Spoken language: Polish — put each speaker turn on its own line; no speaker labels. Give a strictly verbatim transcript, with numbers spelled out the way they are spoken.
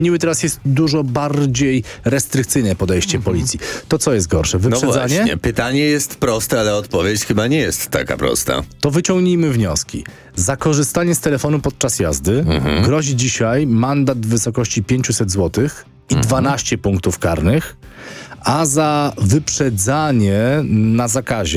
Niby teraz jest dużo bardziej restrykcyjne podejście
Mhm.
policji. To co jest gorsze?
No
Wyprzedzanie?
właśnie, pytanie jest proste, ale odpowiedź chyba nie jest taka prosta.
To wyciągnijmy wnioski. Za korzystanie z telefonu podczas jazdy
Mhm.
grozi dzisiaj mandat w wysokości pięćset złotych i dwanaście punktów karnych, a za wyprzedzanie na zakazie